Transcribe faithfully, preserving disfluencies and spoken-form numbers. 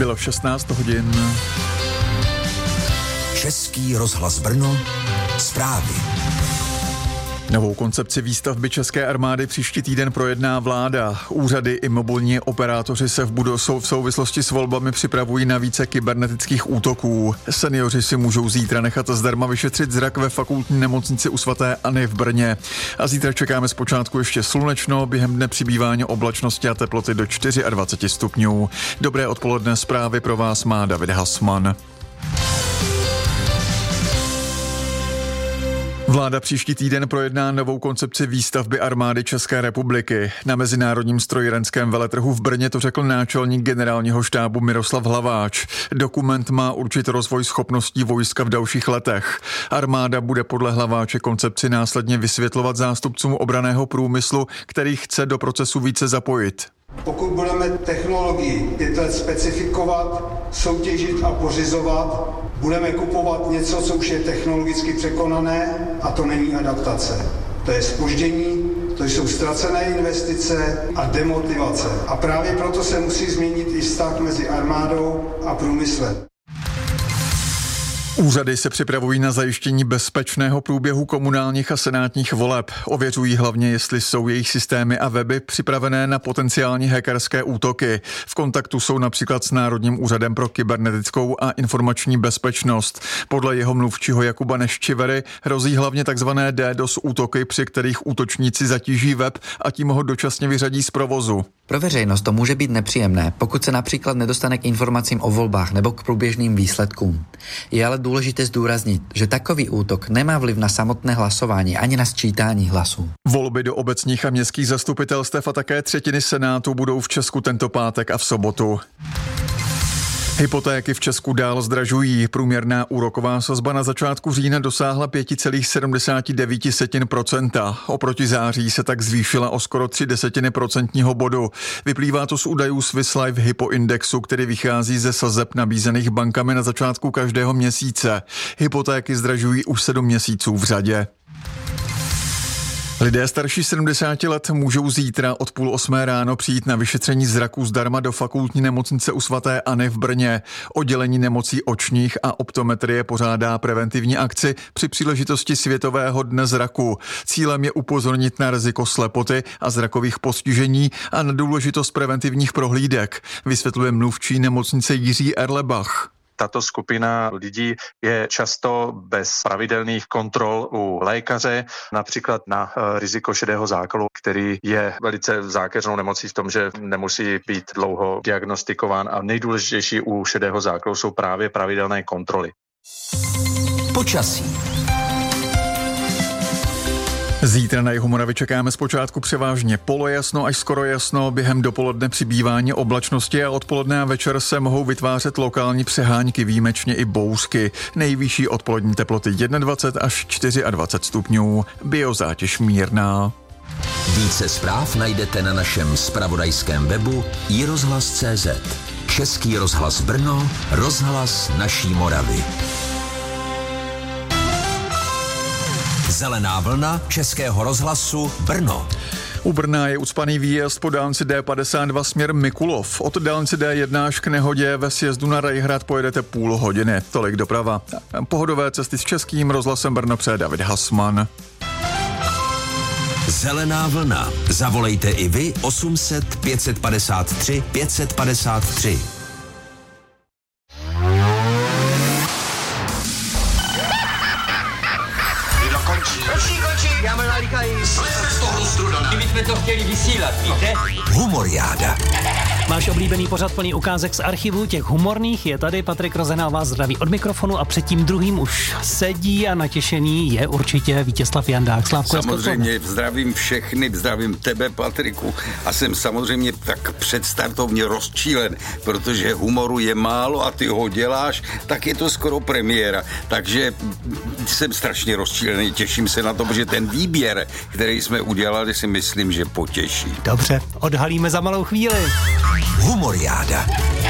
Bylo šestnáct hodin. Český rozhlas Brno, zprávy. Novou koncepci výstavby České armády příští týden projedná vláda. Úřady i mobilní operátoři se v budoucnu v souvislosti s volbami připravují na více kybernetických útoků. Seniori si můžou zítra nechat zdarma vyšetřit zrak ve fakultní nemocnici u svaté Anny v Brně. A zítra čekáme zpočátku ještě slunečno, během dne přibývání oblačnosti a teploty do dvacet čtyři stupňů. Dobré odpoledne, zprávy pro vás má David Hasman. Vláda příští týden projedná novou koncepci výstavby armády České republiky. Na mezinárodním strojírenském veletrhu v Brně to řekl náčelník generálního štábu Miroslav Hlaváč. Dokument má určit rozvoj schopností vojska v dalších letech. Armáda bude podle Hlaváče koncepci následně vysvětlovat zástupcům obranného průmyslu, který chce do procesu více zapojit. Pokud budeme technologii pět let specifikovat, soutěžit a pořizovat, budeme kupovat něco, co už je technologicky překonané, a to není adaptace. To je zpoždění, to jsou ztracené investice a demotivace. A právě proto se musí změnit i vztah mezi armádou a průmyslem. Úřady se připravují na zajištění bezpečného průběhu komunálních a senátních voleb. Ověřují hlavně, jestli jsou jejich systémy a weby připravené na potenciální hackerské útoky. V kontaktu jsou například s Národním úřadem pro kybernetickou a informační bezpečnost. Podle jeho mluvčího Jakuba Neščivery hrozí hlavně takzvané DDoS útoky, při kterých útočníci zatíží web a tím ho dočasně vyřadí z provozu. Pro veřejnost to může být nepříjemné, pokud se například nedostane k informacím o volbách nebo k průběžným výsledkům. Je ale důležité zdůraznit, že takový útok nemá vliv na samotné hlasování ani na sčítání hlasů. Volby do obecních a městských zastupitelstev a také třetiny senátu budou v Česku tento pátek a v sobotu. Hypotéky v Česku dál zdražují. Průměrná úroková sazba na začátku října dosáhla pět celá sedmdesát devět procenta. Oproti září se tak zvýšila o skoro tři desetiny procentního bodu. Vyplývá to z údajů Swiss Life Hypo Indexu, který vychází ze sazeb nabízených bankami na začátku každého měsíce. Hypotéky zdražují už sedm měsíců v řadě. Lidé starší sedmdesáti let můžou zítra od půl osmé ráno přijít na vyšetření zraku zdarma do fakultní nemocnice u svaté Anny v Brně. Oddělení nemocí očních a optometrie pořádá preventivní akci při příležitosti Světového dne zraku. Cílem je upozornit na riziko slepoty a zrakových postižení a na důležitost preventivních prohlídek, vysvětluje mluvčí nemocnice Jiří Erlebach. Tato skupina lidí je často bez pravidelných kontrol u lékaře, například na riziko šedého zákalu, který je velice zákeřnou nemocí v tom, že nemusí být dlouho diagnostikován, a nejdůležitější u šedého zákalu jsou právě pravidelné kontroly. Počasí. Zítra na jihu Moravy čekáme zpočátku převážně polojasno až skoro jasno, během dopoledne přibývání oblačnosti a odpoledne a večer se mohou vytvářet lokální přehánky, výjimečně i bouřky. Nejvyšší odpolední teploty dvacet jedna až dvacet čtyři stupňů, biozátěž mírná. Více zpráv najdete na našem zpravodajském webu i rozhlas tečka cé zet. Český rozhlas Brno, rozhlas naší Moravy. Zelená vlna Českého rozhlasu Brno. U Brna je ucpaný výjezd po dálnici D padesát dva směr Mikulov. Od dálnice D jedna až k nehodě ve sjezdu na Rajhrad pojedete půl hodiny. Tolik doprava. Pohodové cesty s Českým rozhlasem Brno přeje David Hasman. Zelená vlna. Zavolejte i vy osm set pět padesát tři pět padesát tři. My jsme to chtěli vysílat, víte? Humoriáda. Váš oblíbený pořad plný ukázek z archivu, těch humorných, je tady. Patrik Rozenál vás zdraví od mikrofonu a před tím druhým už sedí a natěšený je určitě Vítězslav Jandák. Slávko, samozřejmě zdravím všechny, zdravím tebe, Patriku, a jsem samozřejmě tak předstartovně rozčílen, protože humoru je málo a ty ho děláš, tak je to skoro premiéra, takže jsem strašně rozčílený, těším se na to, protože ten výběr, který jsme udělali, si myslím, že potěší. Dobře, odhalíme za malou chvíli. Humoriáda.